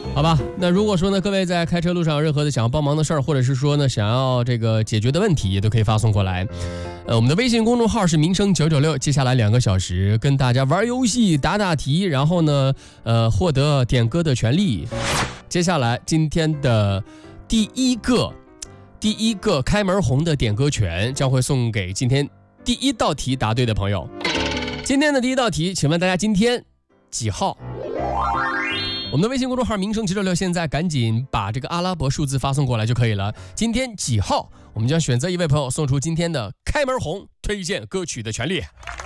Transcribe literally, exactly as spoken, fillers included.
好吧，那如果说呢，各位在开车路上有任何的想要帮忙的事儿，或者是说呢想要这个解决的问题，也都可以发送过来。呃，我们的微信公众号是民生九九六，接下来两个小时跟大家玩游戏、答答题，然后呢，呃，获得点歌的权利。接下来今天的第一个第一个开门红的点歌权将会送给今天第一道题答对的朋友。今天的第一道题，请问大家今天几号？我们的微信公众号民生九九六，现在赶紧把这个阿拉伯数字发送过来就可以了。今天几号？我们将选择一位朋友送出今天的开门红推荐歌曲的权利。